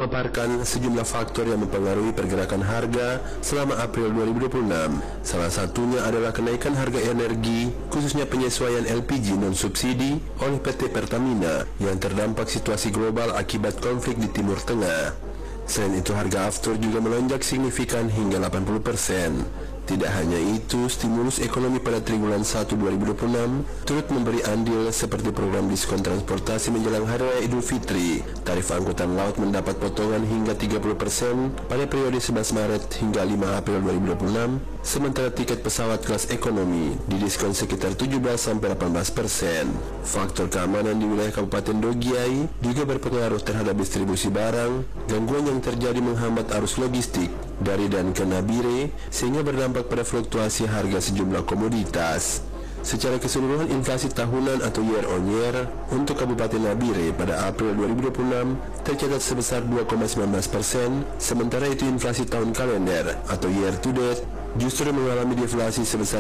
memaparkan sejumlah faktor yang mempengaruhi pergerakan harga selama April 2026. Salah satunya adalah kenaikan harga energi, khususnya penyesuaian LPG non-subsidi oleh PT Pertamina yang terdampak situasi global akibat konflik di Timur Tengah. Selain itu, harga aftur juga melonjak signifikan hingga 80%. Tidak hanya itu, stimulus ekonomi pada triwulan 1 2026 turut memberi andil seperti program diskon transportasi menjelang Hari Raya Idul Fitri. Tarif angkutan laut mendapat potongan hingga 30% pada periode 11 Maret hingga 5 April 2026, sementara tiket pesawat kelas ekonomi didiskon sekitar 17-18%. Faktor keamanan di wilayah Kabupaten Dogiai juga berpengaruh terhadap distribusi barang. Gangguan yang terjadi menghambat arus logistik dari dan ke Nabire sehingga berdampak pada fluktuasi harga sejumlah komoditas. Secara keseluruhan, inflasi tahunan atau year on year untuk Kabupaten Nabire pada April 2026 tercatat sebesar 2,19%, sementara itu inflasi tahun kalender atau year to date justru mengalami deflasi sebesar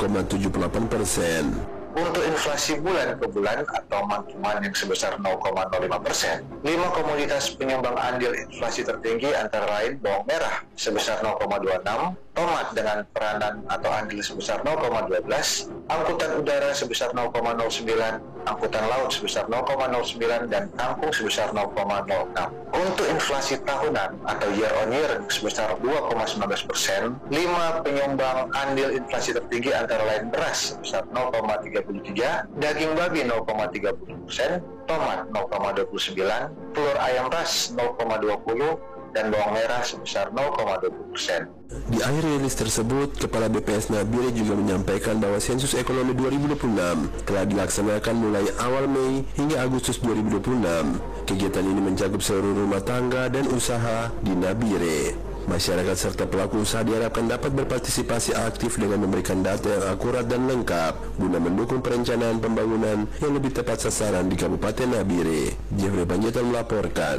1,78%. Untuk inflasi bulan ke bulan atau month to month yang sebesar 0,05%, 5 komoditas penyumbang andil inflasi tertinggi antara lain bawang merah sebesar 0,26%, tomat dengan peranan atau andil sebesar 0,12%, angkutan udara sebesar 0,09%, angkutan laut sebesar 0,09%, dan kangkung sebesar 0,06%. Untuk inflasi tahunan atau year on year sebesar 2,19%, 5 penyumbang andil inflasi tertinggi antara lain beras sebesar 0,33%, daging babi 0,30%, tomat 0,29%, telur ayam ras 0,20%, dan bawang merah sebesar 0,20%. Di akhir rilis tersebut, Kepala BPS Nabire juga menyampaikan bahwa sensus ekonomi 2026 telah dilaksanakan mulai awal Mei hingga Agustus 2026. Kegiatan ini mencakup seluruh rumah tangga dan usaha di Nabire. Masyarakat serta pelaku usaha diharapkan dapat berpartisipasi aktif dengan memberikan data yang akurat dan lengkap guna mendukung perencanaan pembangunan yang lebih tepat sasaran di Kabupaten Nabire. Jeffrey Panjaitan melaporkan.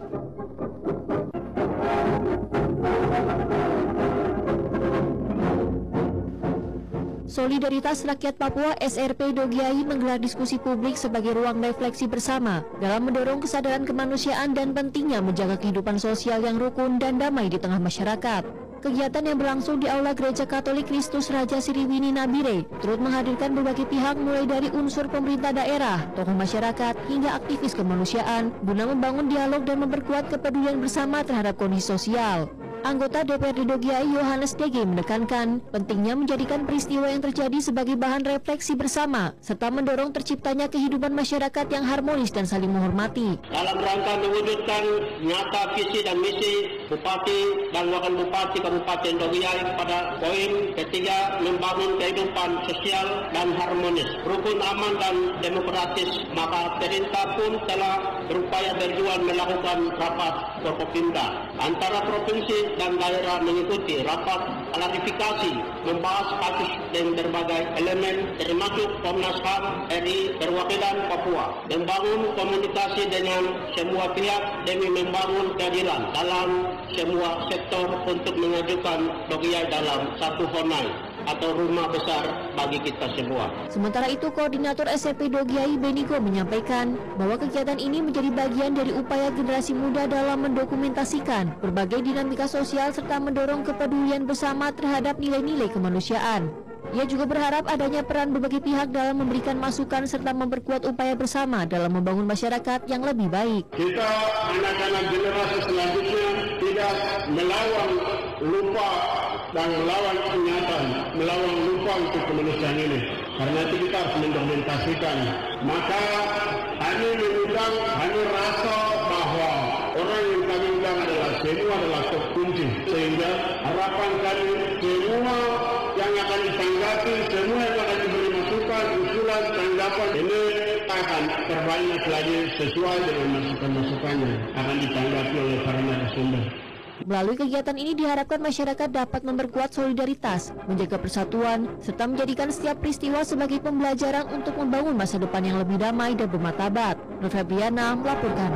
Solidaritas Rakyat Papua SRP Dogiai menggelar diskusi publik sebagai ruang refleksi bersama dalam mendorong kesadaran kemanusiaan dan pentingnya menjaga kehidupan sosial yang rukun dan damai di tengah masyarakat. Kegiatan yang berlangsung di Aula Gereja Katolik Kristus Raja Sriwini Nabire turut menghadirkan berbagai pihak mulai dari unsur pemerintah daerah, tokoh masyarakat, hingga aktivis kemanusiaan guna membangun dialog dan memperkuat kepedulian bersama terhadap kondisi sosial. Anggota DPRD Dogiai Yohanes DG menekankan pentingnya menjadikan peristiwa yang terjadi sebagai bahan refleksi bersama serta mendorong terciptanya kehidupan masyarakat yang harmonis dan saling menghormati. Dalam rangka mewujudkan nyata visi dan misi Bupati dan Wakil Bupati Kabupaten Dogiai pada poin ketiga, membangun kehidupan sosial dan harmonis, rukun, aman dan demokratis, maka perintah pun telah berupaya berjuang melakukan rapat Forkopimda antara provinsi dan daerah mengikuti rapat klarifikasi, membahas kasus dan berbagai elemen termasuk Komnas HAM RI perwakilan Papua, membangun komunikasi dengan semua pihak demi membangun keadilan dalam semua sektor untuk mengajukan Dogiai dalam satu honai atau rumah besar bagi kita semua. Sementara itu, Koordinator SRP Dogiai Beniko menyampaikan bahwa kegiatan ini menjadi bagian dari upaya generasi muda dalam mendokumentasikan berbagai dinamika sosial serta mendorong kepedulian bersama terhadap nilai-nilai kemanusiaan. Ia juga berharap adanya peran berbagai pihak dalam memberikan masukan serta memperkuat upaya bersama dalam membangun masyarakat yang lebih baik. Kita anak-anak generasi selanjutnya tidak melawan lupa dan melawan ingatan, melawan lupa untuk kemanusiaan ini. Karena itu kita harus mendokumentasikan. Maka kami mengundang, kami rasa bahwa orang yang kami undang semua adalah kunci. Sehingga harapan kami semua yang akan ditanggapi, semua yang akan diberi masukan, usulan, tanggapan ini akan terbanyak lagi sesuai dengan masukan-masukannya akan ditanggapi oleh para narasumber. Melalui kegiatan ini diharapkan masyarakat dapat memperkuat solidaritas, menjaga persatuan, serta menjadikan setiap peristiwa sebagai pembelajaran untuk membangun masa depan yang lebih damai dan bermartabat. Nur Febriana melaporkan.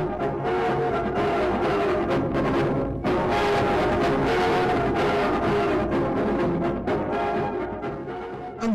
Anggota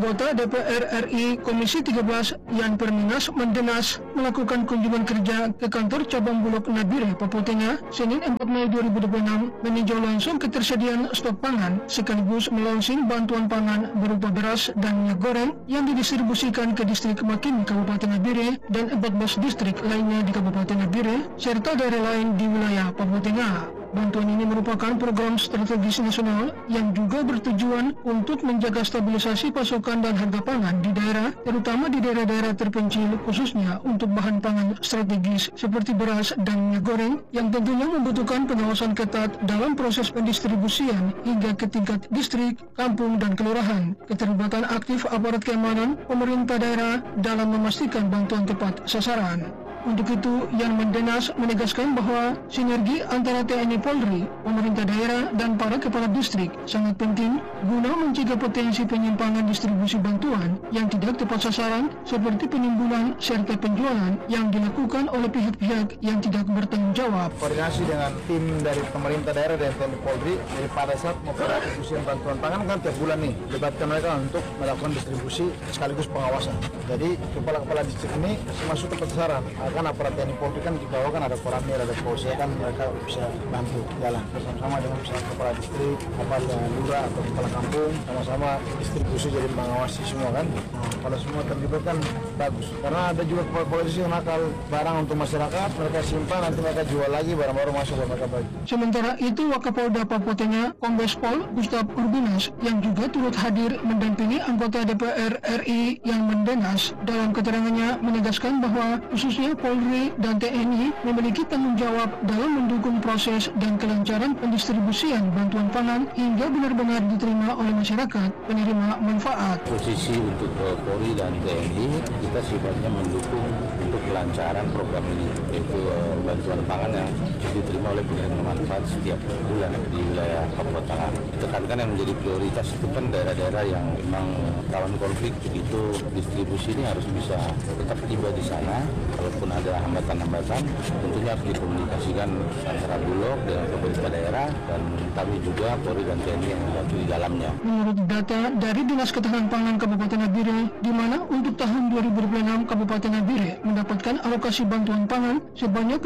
Anggota DPR RI Komisi 13 Yan Perminas Mendenas melakukan kunjungan kerja ke kantor cabang Bulog Nabire, Papua Tengah, Senin 4 Mei 2026 meninjau langsung ketersediaan stok pangan sekaligus melaunching bantuan pangan berupa beras dan minyak goreng yang didistribusikan ke distrik Makini, Kabupaten Nabire dan 14 distrik lainnya di Kabupaten Nabire serta daerah lain di wilayah Papua Tengah. Bantuan ini merupakan program strategis nasional yang juga bertujuan untuk menjaga stabilisasi pasokan dan harga pangan di daerah, terutama di daerah-daerah terpencil, khususnya untuk bahan pangan strategis seperti beras dan minyak goreng yang tentunya membutuhkan pengawasan ketat dalam proses pendistribusian hingga ke tingkat distrik, kampung, dan kelurahan. Keterlibatan aktif aparat keamanan pemerintah daerah dalam memastikan bantuan tepat sasaran. Untuk itu, Yan Mendenas menegaskan bahwa sinergi antara TNI Polri, pemerintah daerah, dan para kepala distrik sangat penting guna mencegah potensi penyimpangan distribusi bantuan yang tidak tepat sasaran seperti penimbunan serta penjualan yang dilakukan oleh pihak-pihak yang tidak bertanggung jawab. Koordinasi dengan tim dari pemerintah daerah dan TNI Polri, jadi pada saat memperoleh distribusi bantuan pangan kan tiap bulan nih, libatkan mereka untuk melakukan distribusi sekaligus pengawasan. Jadi kepala-kepala distrik ini masuk tepat sasaran. Kan aparat TNI Polri kan di bawah kan ada koramil, ada polisi kan mereka bisa bantu jalan bersama-sama dengan misalnya kepala distrik, lurah atau kepala kampung, sama-sama distribusi jadi mengawasi semua kan. Nah, kalau semua terlibat kan bagus. Karena ada juga kepala polisi yang nakal barang untuk masyarakat, mereka simpan nanti mereka jual lagi barang baru masuk dan mereka bagi. Sementara itu, Wakapolda Papua Tengah Kombes Pol Gustav Urbinas yang juga turut hadir mendampingi anggota DPR RI yang Mendenas dalam keterangannya menegaskan bahwa khususnya Polri dan TNI memiliki tanggung jawab dalam mendukung proses dan kelancaran pendistribusian bantuan pangan hingga benar-benar diterima oleh masyarakat penerima manfaat. Posisi untuk Polri dan TNI kita sifatnya mendukung untuk kelancaran program ini, yaitu bantuan pangan yang diterima oleh penerima manfaat setiap bulan di wilayah Papua Tengah. Tekankan yang menjadi prioritas itu kan daerah-daerah yang memang rawan konflik, begitu distribusi ini harus bisa tetap tiba di sana. Kalaupun ada hambatan-hambatan, tentunya harus dikomunikasikan antara Bulog dengan pemerintah daerah dan kami juga Polri dan TNI yang membantu di dalamnya. Menurut data dari Dinas Ketahanan Pangan Kabupaten Nabire, di mana untuk tahun 2026 Kabupaten Nabire mendapatkan alokasi bantuan pangan sebanyak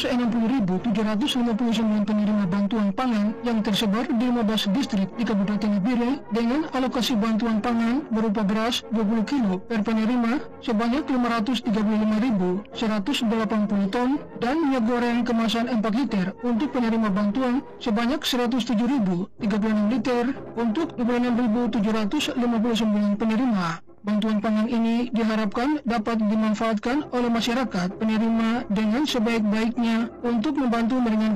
260.759 penerima bantuan pangan yang tersebar di 15 distrik di Kabupaten Nabire dengan alokasi bantuan pangan berupa beras 20 kilo per penerima sebanyak 535.180 ton dan minyak goreng kemasan 4 liter untuk penerima bantuan sebanyak 107.036 liter untuk 26.759 penerima. Bantuan pangan ini diharapkan dapat dimanfaatkan oleh masyarakat penerima dengan sebaik-baiknya untuk membantu meringankan